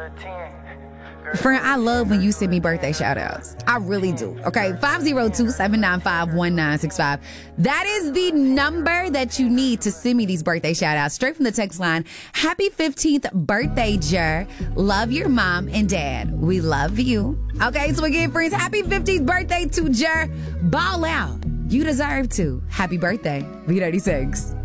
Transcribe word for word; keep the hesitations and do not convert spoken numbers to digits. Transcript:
Friend, I love when you send me birthday shout outs. I really do. Okay, five oh two, seven nine five, one nine six five. That is the number that you need to send me these birthday shout outs straight from the text line. Happy fifteenth birthday, Jer. Love your mom and dad. We love you. Okay, so again, friends, happy fifteenth birthday to Jer. Ball out. You deserve to. Happy birthday, V thirty-six.